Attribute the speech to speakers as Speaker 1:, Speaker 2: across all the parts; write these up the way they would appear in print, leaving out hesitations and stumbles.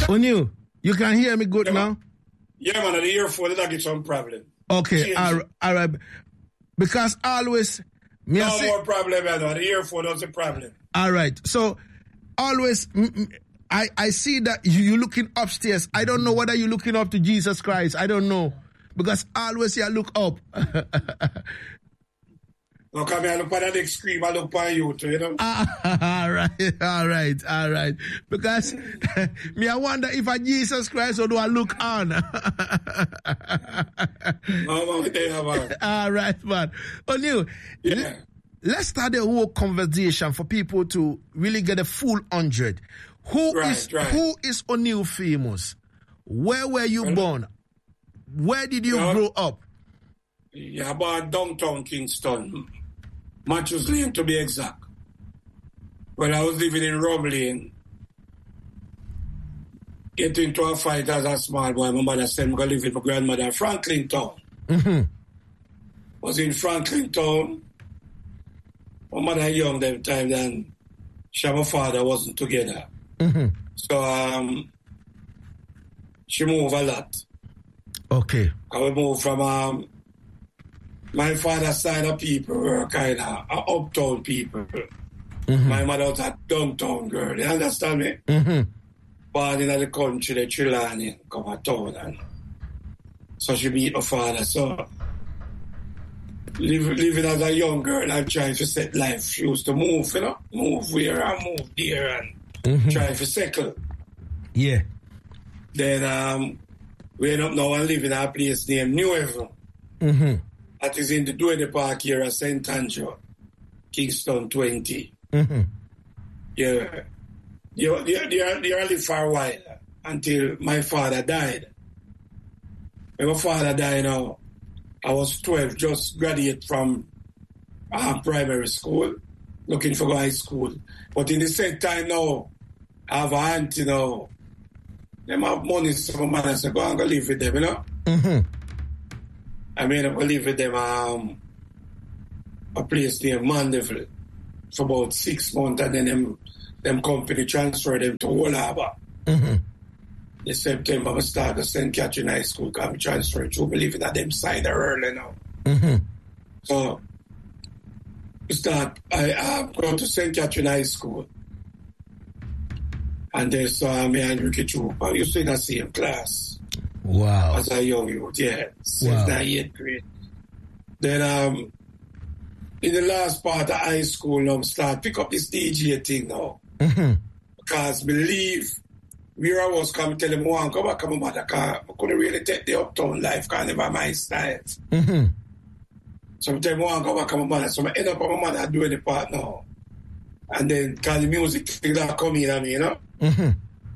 Speaker 1: O'Neal, you can hear me good now?
Speaker 2: Yeah, man, the earphone, that get some problem.
Speaker 1: Okay, all right. Because always...
Speaker 2: No more problem, man. The earphone was a problem.
Speaker 1: All right. So, always... I see that you're looking upstairs. I don't know whether you're looking up to Jesus Christ. I don't know. Because always you look up.
Speaker 2: Look, I look at the next screen, I look at you too, you know?
Speaker 1: All right. Because I wonder if I Jesus Christ or do I look on? All right, man. O'Neal, let's start a whole conversation for people to really get a full 100. Who is O'Neal Famous? Where were you born? Where did you grow up?
Speaker 2: Yeah, about downtown Kingston. Matthews Lane to be exact. When I was living in Rum Lane, get into a fight as a small boy. My mother said I'm going to live with my grandmother in Franklin Town.
Speaker 1: Mm-hmm.
Speaker 2: Was in Franklin Town. My mother young that time, then she and my father wasn't together.
Speaker 1: Mm-hmm.
Speaker 2: So she moved a lot.
Speaker 1: Okay.
Speaker 2: I moved from my father's side of people were kind of uptown people. Mm-hmm. My mother was a downtown girl. You understand me?
Speaker 1: Mm-hmm.
Speaker 2: Born in the country, the Trelawney, come to town. And so she meet my father. So living as a young girl and trying to set life. She used to move, you know? Move here and move there and try to settle.
Speaker 1: Yeah.
Speaker 2: Then we end up now and live in a place named New Haven.
Speaker 1: Mm-hmm.
Speaker 2: That is in the Duane Park here at St. Andrew, Kingston 20.
Speaker 1: Mm-hmm.
Speaker 2: Yeah. They lived for a while until my father died. When my father died now, I was 12, just graduated from primary school, looking for high school. But in the same time now, I have an auntie now. Them have money, so my mother said, go and go live with them, you know?
Speaker 1: Mm-hmm.
Speaker 2: I made up live with them a place named Mandeville for about 6 months, and then them company transferred them to Old Harbour.
Speaker 1: Mm-hmm.
Speaker 2: In September, I started St. Catherine High School, because I transferred to living at them side early now.
Speaker 1: Mm-hmm.
Speaker 2: So I go to St. Catherine High School, and they saw me and Ricky Troop. I used to in the same class.
Speaker 1: Wow.
Speaker 2: As a young youth, yeah. Since 8th grade. Then in the last part of high school, I start pick up this DJ thing now.
Speaker 1: Mm-hmm.
Speaker 2: Because believe where I was coming tell him, I want to go back to my mother, because I couldn't really take the uptown life, because I never my style.
Speaker 1: Mm-hmm.
Speaker 2: Sometimes I want to go back to my mother, so I end up with my mother doing the part now. And then, because the music thing that come in on me, you know?
Speaker 1: Mm-hmm.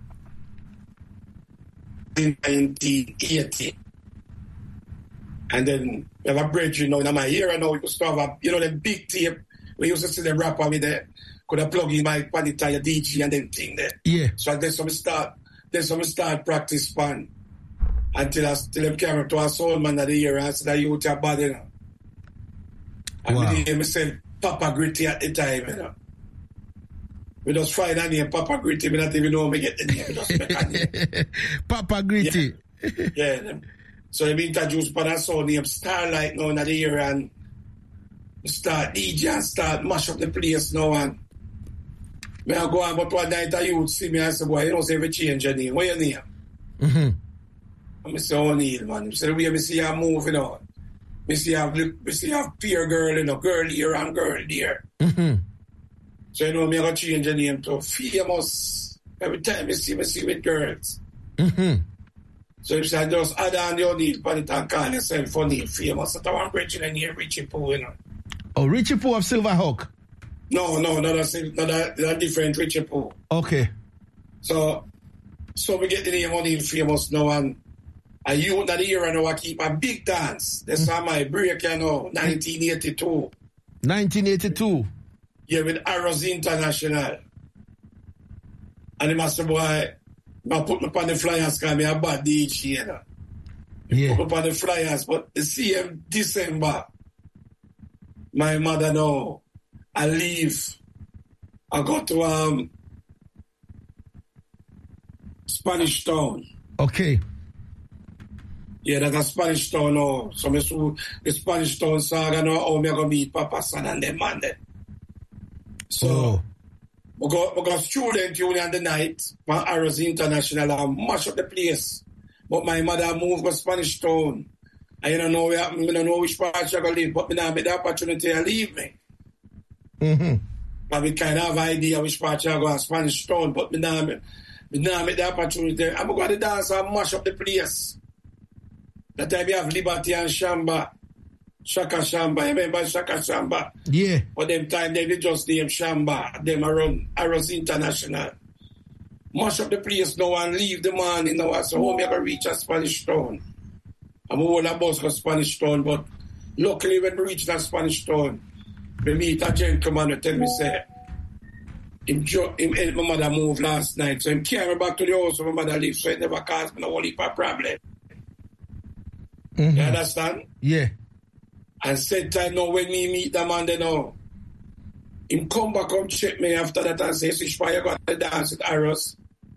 Speaker 2: In 1980. And then we have a bridge, you know, in my ear, and now we used to have a, you know, the big tape. We used to see the rapper with the, could have plug in my panita, DJ and then thing there.
Speaker 1: Yeah.
Speaker 2: So then some start practice pan. Until them came up to a soul man of the year and said that you are bad, you know. And
Speaker 1: wow.
Speaker 2: we named myself Papa Gritty at the time, you know. We just find a name, Papa Gritty. We not even know me get the name. We just make a name.
Speaker 1: Papa Gritty.
Speaker 2: Yeah. So they introduced by that song named Starlight now in the year, and start DJ and start mash up the place now. And when I go on, but one night I would see me and say, boy, you don't say if you change your name. What your name?
Speaker 1: Mm-hmm.
Speaker 2: And I say, O'Neal, man. He said, we see you moving on. We see you peer girl, you know, girl here and girl there.
Speaker 1: Mm-hmm.
Speaker 2: So, you know, me going to change the name to Famous. Every time you see me with girls.
Speaker 1: Mm-hmm.
Speaker 2: So if I just add on the O'Neal on it and call yourself O'Neal Famous, that one bridging in here, Richie Poo, you know.
Speaker 1: Oh, Richie Poo of Silverhawk?
Speaker 2: No, not a different Richie Poo.
Speaker 1: Okay.
Speaker 2: So we get the name O'Neal Famous now, and a youth of the year now I keep a big dance. That's my break, you know, 1982.
Speaker 1: 1982?
Speaker 2: Yeah, with Arrows International. And the master boy, I put me on the flyers because I'm a bad DJ, you know.
Speaker 1: Yeah.
Speaker 2: Put me on the flyers, but the same December, my mother now, I leave. I go to Spanish Town.
Speaker 1: Okay.
Speaker 2: Yeah, that's a Spanish Town now. So me saw the Spanish Town saga now, how me go meet Papa San and them man there. So, we go student union the night, from Arrows International, and mash up the place. But my mother moved to Spanish Town. I don't know which part she going to live, but me now get the opportunity to leave me. But we kind of have idea which part she go to Spanish Town, but me now get the opportunity. I'm going to dance and mash up the place. That time we have Liberty and Shamba. Shaka Shamba, you remember Shaka Shamba?
Speaker 1: Yeah.
Speaker 2: But them time they just name Shamba. Them around Arrows International. Mash up the place now and leave the morning now. So home you can reach a Spanish Town. I'm all a bus for Spanish Town, but luckily when we reach that Spanish Town, we meet a gentleman who tell me, say, him help my mother move last night. So him carry me back to the house where my mother lives, so it never caused me no whole heap of problem. You understand?
Speaker 1: Yeah.
Speaker 2: And said time now when me meet the man, now, him come back and check me after that and say, "Switch you got to dance with Arrows."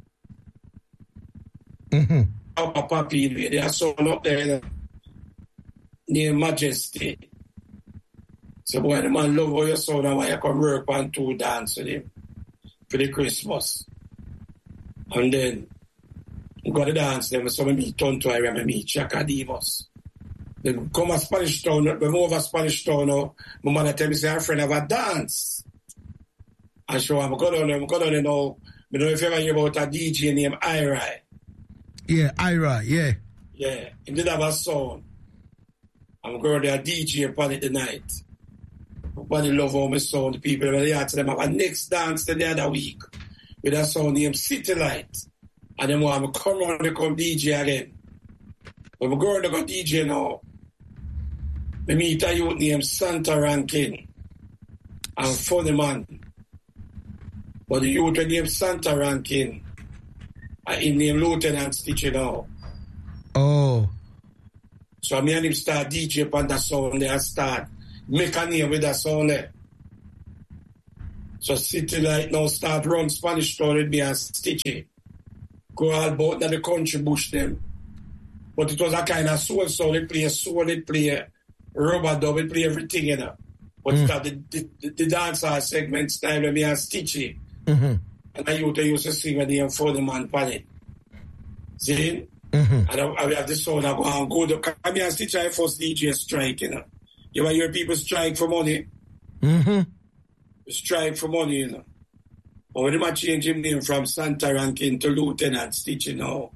Speaker 2: Up Papi, they are sold up there near Majesty. So boy, the man love how you sound and why you come work on 2 dance with him for the Christmas. And then we got to dance them, so we meet Tonto, I remember meet Chacademos. Then come a Spanish Town, when we move over Spanish Town now, my mother tell me, say, her friend have a dance. And so I'm going to now, I don't know if you ever hear about a DJ named Ira.
Speaker 1: Yeah, Ira, yeah.
Speaker 2: Yeah, he did have a song. I'm going to a DJ upon it tonight. Everybody love how my song, the people when they ask them have a next dance the other week with a song named City Light. And then when I come on to come DJ again. When I'm going to go DJ now, I meet a youth named Santa Rankin. And funny man. But the youth named Santa Rankin, he named Lieutenant Stitch now.
Speaker 1: Oh.
Speaker 2: So me and him start DJ upon that sound there and start make a name with that sound there. So City Light now start run Spanish Town with me and Stitchy. Go all about in the country bush them. But it was a kind of soul, it play rubber dub, it play everything, you know. But it had the dancer segment style with me and Stitchy. And I used to sing with him for the man pan it. See? And I have this song I go and go to I mean and Stitchy I first DJ strike, you know. You ever hear people strike for money? Strike for money, you know. But when they change his name from Santa Rankin to Lieutenant Stitch, you know.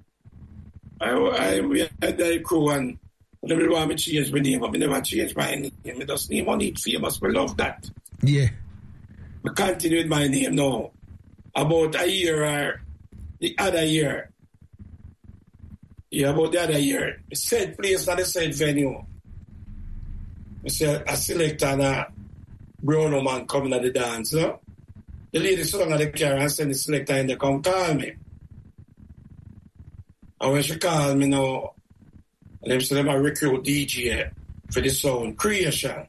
Speaker 2: We had that crew and whenever I want me to change my name, but I never change my name. I just name on it famous, but love that.
Speaker 1: Yeah.
Speaker 2: I continue with my name now. About a year or the other year. Yeah, about the other year. The said place at the said venue. I say a selector and a brown man coming at the dance, you know? The lady sitting at the car and send the selector in there come call me. And when she called me now, and them say them a recruit DJ for the sound creation.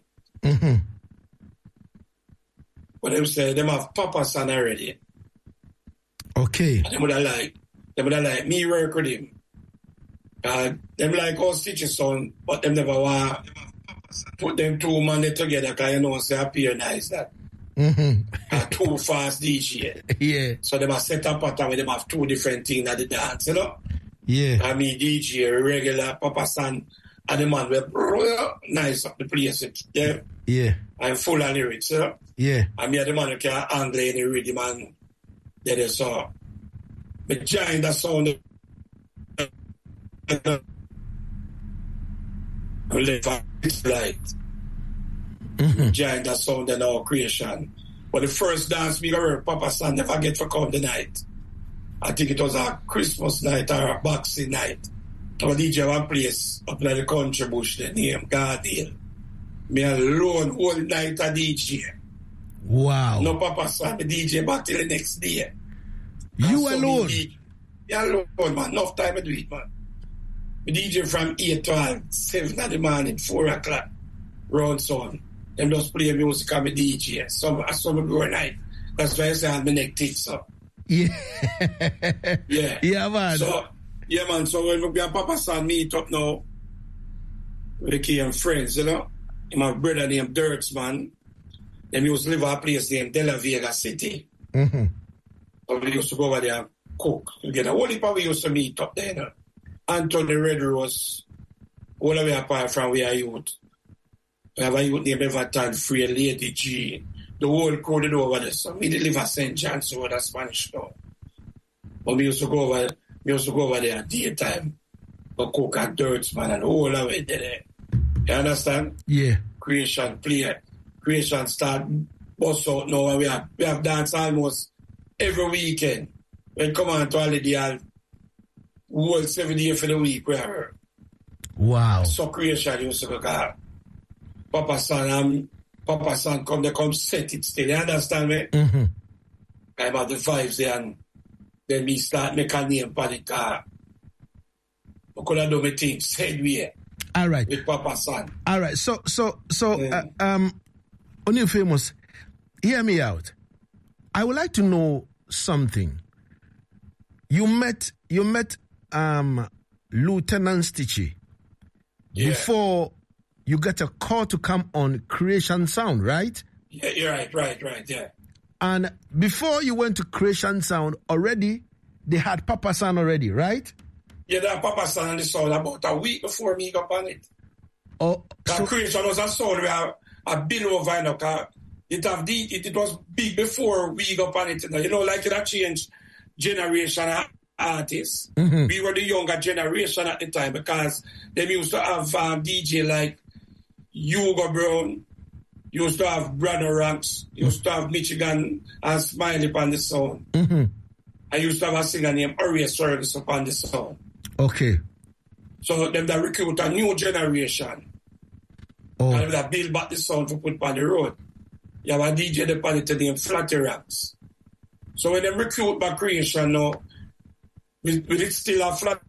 Speaker 2: But them say them have Papa San already.
Speaker 1: Okay.
Speaker 2: And them would have like me work with him. Them like all Stitch's son, but them never want put them 2 men together because you know say appear nice that. Too fast DJ.
Speaker 1: Yeah.
Speaker 2: So they must set up a pattern where they have 2 different things at the dance, you know?
Speaker 1: Yeah.
Speaker 2: I mean DJ, regular Papa San, and the man will nice up the place. Yeah.
Speaker 1: Yeah.
Speaker 2: I'm full of lyrics, you know?
Speaker 1: Yeah.
Speaker 2: I mean the man who can angle any rhythm and that is so. But join that sound light. Giant that sound in our creation. But the first dance we heard Papa San never get for come the night. I think it was a Christmas night or a Boxing night. Our DJ one place up in the country bush, the name Guardian. Me alone whole night a DJ.
Speaker 1: Wow.
Speaker 2: No Papa San, the DJ back till the next day.
Speaker 1: You alone?
Speaker 2: Yeah, alone, man. Enough time to do it, man. The DJ from 8 to 7 in the morning, 4 o'clock, round sun. Them just play music on the DJ. Some good night. That's why I say I'm the neck tips up.
Speaker 1: Yeah.
Speaker 2: Yeah.
Speaker 1: Yeah, man.
Speaker 2: So, yeah, man. So when me and Papa San meet up now, we became friends, you know. My brother named Dirks, man. Then we used to live at a place named De La Vega City.
Speaker 1: Mm-hmm.
Speaker 2: So we used to go over there and cook together. Only part we used to meet up there, you know. Anthony Red Rose, all the way apart from where I youth. We have a youth named Everton Free, Lady G. The whole crowd over there. So we did live at St. John's over the Spanish Town. But we used to go over there at daytime. But cook at Dirts, man, and all the way there. You understand?
Speaker 1: Yeah.
Speaker 2: Creation play. Creation start bust out now, and we have dance almost every weekend. When come on to holiday, whole 7 days for the week, we are.
Speaker 1: Wow.
Speaker 2: So Creation used to go, Papa San come set it still. You understand me?
Speaker 1: Mm-hmm.
Speaker 2: I have the vibes there, and then me start make a name for the car. I could have done my thing, said we.
Speaker 1: All right.
Speaker 2: With Papa San.
Speaker 1: All right. So, O'Neal Famous, hear me out. I would like to know something. You met Lieutenant Stitchie before you get a call to come on Creation Sound, right?
Speaker 2: Yeah, you're right, yeah.
Speaker 1: And before you went to Creation Sound, already they had Papa San already, right?
Speaker 2: Yeah, that Papa San on the sound about a week before me got on it.
Speaker 1: Oh,
Speaker 2: so Creation was a sound where I been over, you know, it was big before we got on it. You know, like it had changed generation artists.
Speaker 1: Mm-hmm.
Speaker 2: We were the younger generation at the time because they used to have DJ like Hugo Brown, used to have Brother Ranks, used to have Michigan and Smiley upon the sound.
Speaker 1: Mm-hmm.
Speaker 2: I used to have a singer named Uriah Service upon the sound.
Speaker 1: Okay.
Speaker 2: So them that recruit a new generation.
Speaker 1: Oh.
Speaker 2: And that build back the sound to put on the road. You have a DJ the pan it named Flatty Ranks. So when they recruit back Creation now, we still have Flatty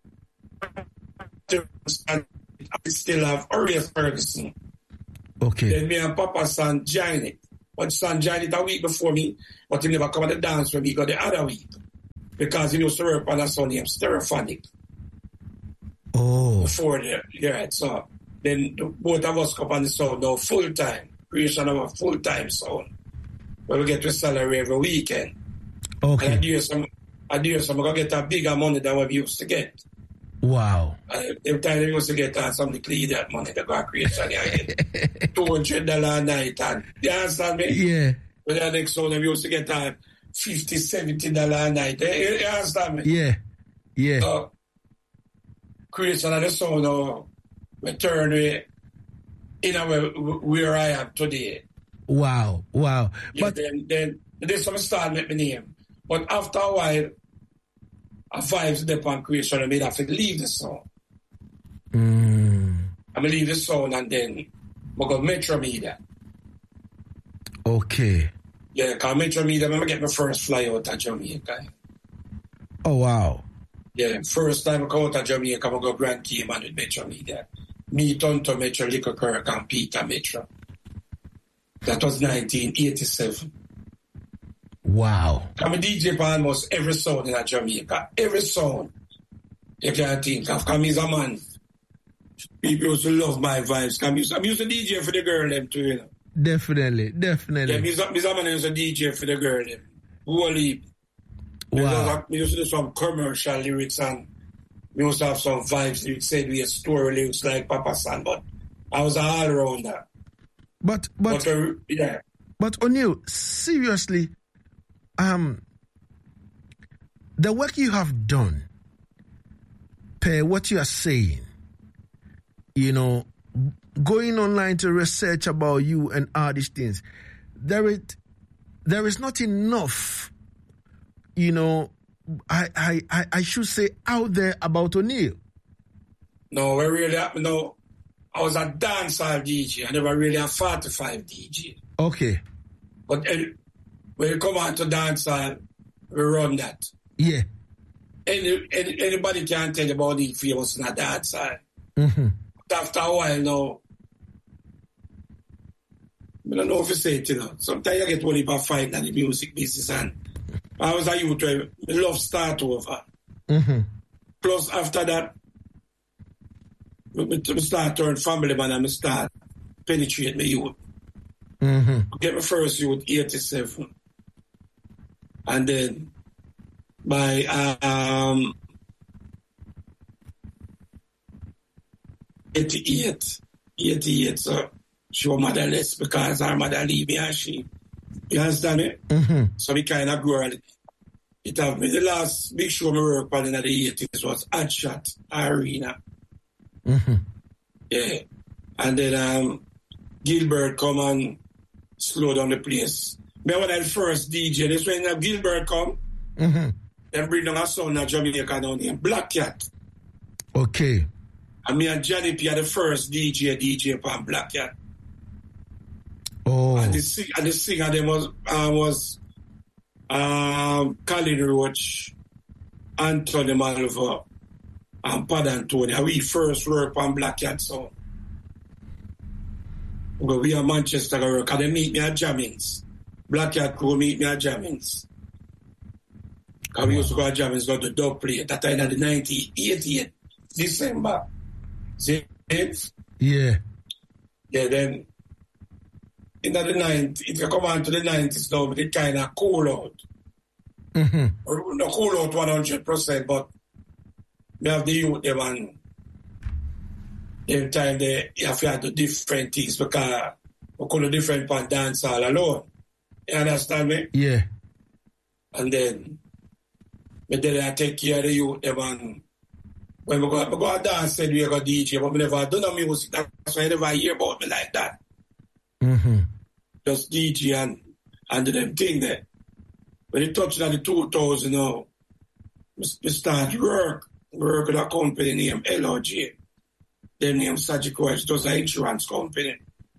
Speaker 2: Ranks and we still have Uriah Ferguson.
Speaker 1: Okay.
Speaker 2: Then me and Papa San join it. But San joined it a week before me, but he never come to the dance when he got the other week. Because he used to work on a song named Stereophonic.
Speaker 1: Oh.
Speaker 2: Before there. Yeah, so then both of us come on the sound now full time. Creation of a full time sound. Where we get to salary every weekend.
Speaker 1: Okay.
Speaker 2: And I do some gonna get a bigger money than what we used to get.
Speaker 1: Wow.
Speaker 2: Every time they used to get some clean that money, they got Creation get $200 a night, and you understand me?
Speaker 1: Yeah.
Speaker 2: But the next one, they used to get $50, $70 a night. You understand me?
Speaker 1: Yeah. Yeah.
Speaker 2: So, Creation of the sound now return in where I am today.
Speaker 1: Wow. Wow.
Speaker 2: Yeah,
Speaker 1: but
Speaker 2: then there's some start with my name. But after a while, a vibes dip on Creation, I made have to leave the sound. I leave the sound and then I go Metro Media.
Speaker 1: Okay.
Speaker 2: Yeah, because Metro Media, I get my first fly out of Jamaica.
Speaker 1: Oh, wow.
Speaker 2: Yeah, first time I come out of Jamaica, I go Grand Cayman with Metro Media. Me, Tonto Metro, Lico Kirk, and Peter Metro. That was 1987.
Speaker 1: Wow.
Speaker 2: I'm a DJ for almost every sound in Jamaica. Every sound you can think of. Because he's a man. People used to love my vibes. I'm used to DJ for the girl them too, you know.
Speaker 1: Definitely.
Speaker 2: Yeah, he's a man who's a DJ for the girl them. Whole heap.
Speaker 1: Wow.
Speaker 2: We used to do some commercial lyrics and we used to have some vibes lyrics, said we had story lyrics like Papa San, but I was all around that.
Speaker 1: But
Speaker 2: yeah.
Speaker 1: But O'Neal, seriously, the work you have done, per what you are saying, you know, going online to research about you and all these things, there is not enough, you know, I should say out there about O'Neal.
Speaker 2: No, we really no. I was a dancehall DJ. I never really a 45 DJ.
Speaker 1: Okay.
Speaker 2: But when you come on to dancehall, we run that.
Speaker 1: Yeah.
Speaker 2: Anybody can tell you about the famous in a dancehall.
Speaker 1: Mm-hmm.
Speaker 2: But after a while now, I don't know if you say it, you know. Sometimes you get worried about fighting in the music business and I was a youth where I love start over. Plus, after that, I start turn family man and I start penetrate my youth. Get my first youth 87. And then by 88, so she was motherless because her mother leave me and she, you understand me? So we kind of grew it have been the last big show I worked on in the 80s was Adshot Arena. Yeah. And then Gilbert come and slow down the place. Remember when I first DJ, this when Gilbert come, then bring down a son of Jamaica down here, Black Cat.
Speaker 1: Okay.
Speaker 2: And me and Johnny P are the first DJ upon Black Cat.
Speaker 1: Oh.
Speaker 2: And the singer them was Colin Roach, Anthony Malva, and Pad Anthony. And we first work on Black Cat song. We are Manchester work and they meet me at Jammings. Black Cat crew meet me at Jammings. Because we used to go at Jammings, go to dub play. At that time in the 1988, December. See it?
Speaker 1: Yeah.
Speaker 2: Yeah, then in the 90s, if you come on to the 90s now, it kind of cool out. Or not cool out 100%, but we have the youth them and every time they have to do different things because we could do different pan dance all alone. You understand me?
Speaker 1: Yeah.
Speaker 2: And then I take care of the youth them and when we go dance, said we go DJ, but we never do no music. That's why I never hear about me like that. Just DJ and do them thing there. When it touched on the 2000 now, we start work with a company named LOG. Their name Sagico, it was an insurance company.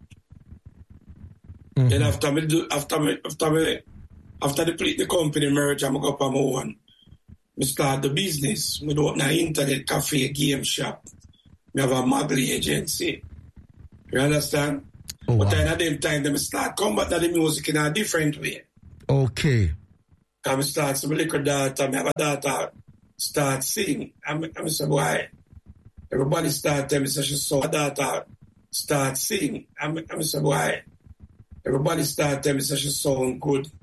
Speaker 2: Then after the company merge, I'm go up on my own. We start the business. We open an internet cafe, game shop. We have a Magley agency. You understand?
Speaker 1: Oh,
Speaker 2: but
Speaker 1: wow.
Speaker 2: then at the time, they start combat the music in a different way.
Speaker 1: Okay.
Speaker 2: Because we start some little daughter, I have a daughter start sing. I say, boy, everybody start telling me, so she saw a daughter start sing. I say, boy, everybody start telling me, so she sound good.